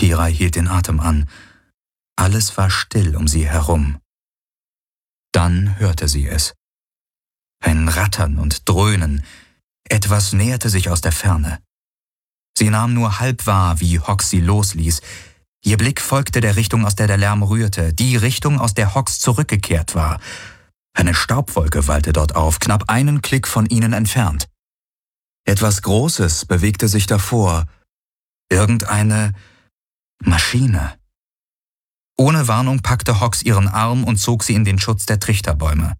Kirai hielt den Atem an. Alles war still um sie herum. Dann hörte sie es. Ein Rattern und Dröhnen. Etwas näherte sich aus der Ferne. Sie nahm nur halb wahr, wie Hawks sie losließ. Ihr Blick folgte der Richtung, aus der der Lärm rührte, die Richtung, aus der Hawks zurückgekehrt war. Eine Staubwolke wallte dort auf, knapp einen Klick von ihnen entfernt. Etwas Großes bewegte sich davor. Irgendeine Maschine. Ohne Warnung packte Hawks ihren Arm und zog sie in den Schutz der Trichterbäume.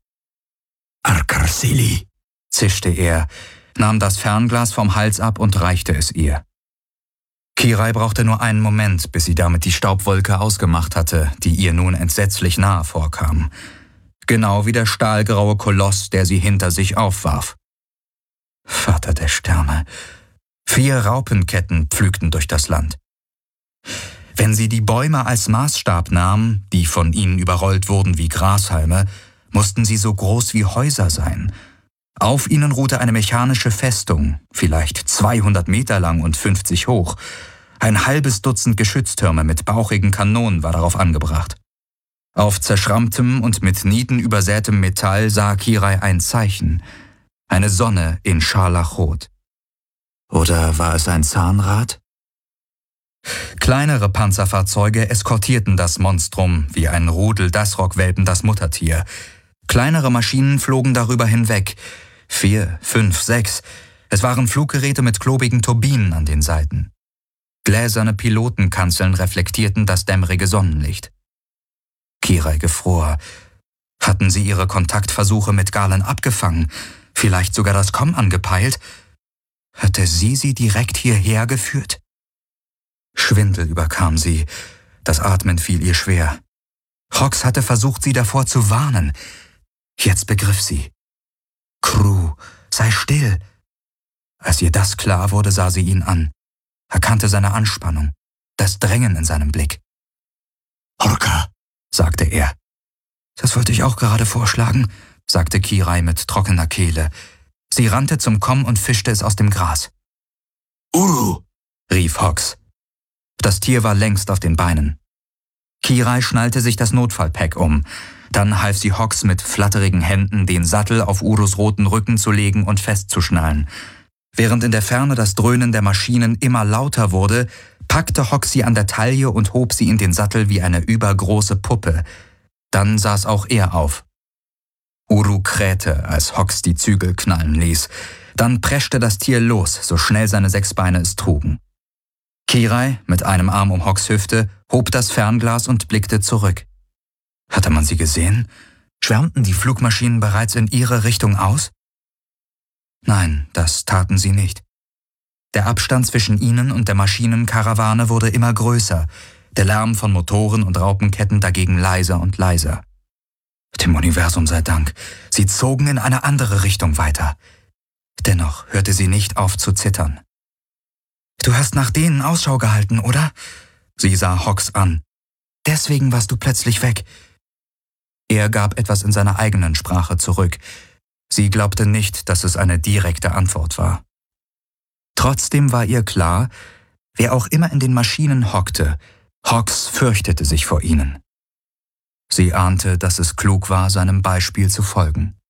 Arkarsili, zischte er, nahm das Fernglas vom Hals ab und reichte es ihr. Kirai brauchte nur einen Moment, bis sie damit die Staubwolke ausgemacht hatte, die ihr nun entsetzlich nahe vorkam. Genau wie der stahlgraue Koloss, der sie hinter sich aufwarf. Vater der Sterne. 4 Raupenketten pflügten durch das Land. Wenn sie die Bäume als Maßstab nahm, die von ihnen überrollt wurden wie Grashalme, mussten sie so groß wie Häuser sein. Auf ihnen ruhte eine mechanische Festung, vielleicht 200 Meter lang und 50 hoch. Ein halbes Dutzend Geschütztürme mit bauchigen Kanonen war darauf angebracht. Auf zerschrammtem und mit Nieten übersätem Metall sah Kirai ein Zeichen. Eine Sonne in Scharlachrot. Oder war es ein Zahnrad? Kleinere Panzerfahrzeuge eskortierten das Monstrum, wie ein Rudel Dasrock-Welpen das Muttertier. Kleinere Maschinen flogen darüber hinweg. 4, 5, 6. Es waren Fluggeräte mit klobigen Turbinen an den Seiten. Gläserne Pilotenkanzeln reflektierten das dämmerige Sonnenlicht. Kirai gefror. Hatten sie ihre Kontaktversuche mit Garland abgefangen? Vielleicht sogar das Komm angepeilt? Hatte sie direkt hierher geführt? Schwindel überkam sie. Das Atmen fiel ihr schwer. Hawks hatte versucht, sie davor zu warnen. Jetzt begriff sie. Crew, sei still. Als ihr das klar wurde, sah sie ihn an, erkannte seine Anspannung, das Drängen in seinem Blick. Orca, sagte er. Das wollte ich auch gerade vorschlagen, sagte Kirai mit trockener Kehle. Sie rannte zum Komm und fischte es aus dem Gras. Uru, rief Hawks. Das Tier war längst auf den Beinen. Kirai schnallte sich das Notfallpack um. Dann half sie Hawks mit flatterigen Händen, den Sattel auf Urus roten Rücken zu legen und festzuschnallen. Während in der Ferne das Dröhnen der Maschinen immer lauter wurde, packte Hawks sie an der Taille und hob sie in den Sattel wie eine übergroße Puppe. Dann saß auch er auf. Uru krähte, als Hawks die Zügel knallen ließ. Dann preschte das Tier los, so schnell seine 6 Beine es trugen. Kirai, mit einem Arm um Hawks Hüfte, hob das Fernglas und blickte zurück. Hatte man sie gesehen? Schwärmten die Flugmaschinen bereits in ihre Richtung aus? Nein, das taten sie nicht. Der Abstand zwischen ihnen und der Maschinenkarawane wurde immer größer, der Lärm von Motoren und Raupenketten dagegen leiser und leiser. Dem Universum sei Dank, sie zogen in eine andere Richtung weiter. Dennoch hörte sie nicht auf zu zittern. »Du hast nach denen Ausschau gehalten, oder?« Sie sah Hawks an. »Deswegen warst du plötzlich weg.« Er gab etwas in seiner eigenen Sprache zurück. Sie glaubte nicht, dass es eine direkte Antwort war. Trotzdem war ihr klar, wer auch immer in den Maschinen hockte, Hawks fürchtete sich vor ihnen. Sie ahnte, dass es klug war, seinem Beispiel zu folgen.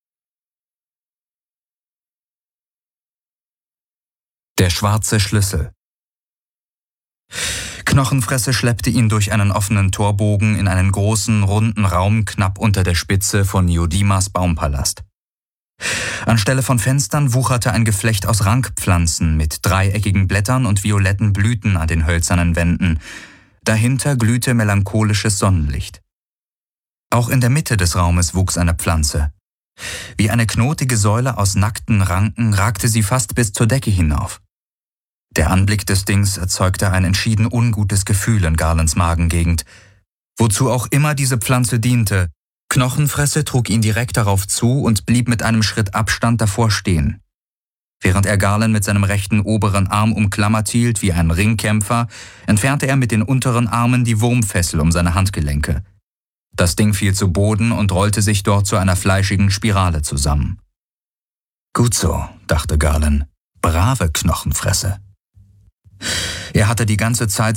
Der schwarze Schlüssel. Knochenfresse schleppte ihn durch einen offenen Torbogen in einen großen, runden Raum knapp unter der Spitze von Yodimas Baumpalast. Anstelle von Fenstern wucherte ein Geflecht aus Rankpflanzen mit dreieckigen Blättern und violetten Blüten an den hölzernen Wänden. Dahinter glühte melancholisches Sonnenlicht. Auch in der Mitte des Raumes wuchs eine Pflanze. Wie eine knotige Säule aus nackten Ranken ragte sie fast bis zur Decke hinauf. Der Anblick des Dings erzeugte ein entschieden ungutes Gefühl in Garlands Magengegend. Wozu auch immer diese Pflanze diente, Knochenfresse trug ihn direkt darauf zu und blieb mit einem Schritt Abstand davor stehen. Während er Garland mit seinem rechten oberen Arm umklammert hielt wie ein Ringkämpfer, entfernte er mit den unteren Armen die Wurmfessel um seine Handgelenke. Das Ding fiel zu Boden und rollte sich dort zu einer fleischigen Spirale zusammen. Gut so, dachte Garland, brave Knochenfresse. Er hatte die ganze Zeit